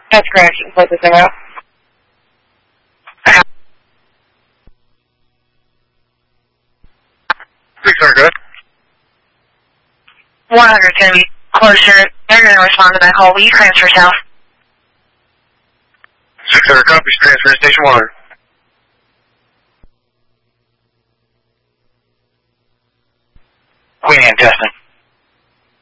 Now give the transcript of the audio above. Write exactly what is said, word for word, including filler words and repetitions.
That's correct. You can put this in row. six hundred, good. one hundred is going to be closer. They're going to respond to that call. Will you transfer south? six hundred, copy. Transfer to station one hundred. Queen Anne testing.